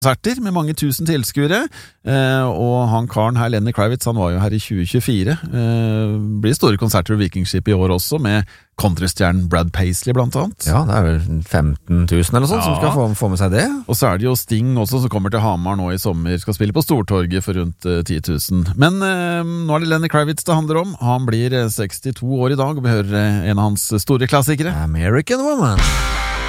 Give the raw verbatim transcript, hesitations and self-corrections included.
konserter med mange tusen tilskuere, eh, og han karen her, Lenny Kravitz, han var jo her i tjue tjuefire. Eh, blir store konserter ved Vikingskip i år også, med countrystjernen Brad Paisley blant annet. Ja, det er vel femten tusen eller sånt Ja. som skal få, få med seg det. Og så er det jo Sting også, som kommer til Hamar nå i sommer, skal spille på Stortorget for rundt eh, ti tusen. Men eh, nå er det Lenny Kravitz det handler om. Han blir eh, sekstito år i dag, og vi hører eh, en av hans store klassikere. American Woman.